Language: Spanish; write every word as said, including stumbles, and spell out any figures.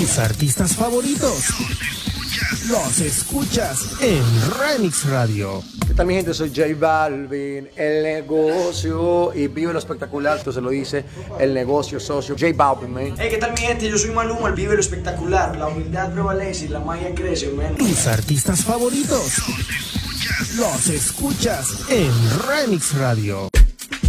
Tus artistas favoritos los escuchas en Remix Radio. ¿Qué tal, mi gente? Soy J Balvin, el negocio, y vive lo espectacular, esto se lo dice el negocio socio, J Balvin, man. Hey, ¿qué tal, mi gente? Yo soy Maluma, el vive lo espectacular, la humildad prevalece y la magia crece, man. Tus artistas favoritos los escuchas en Remix Radio.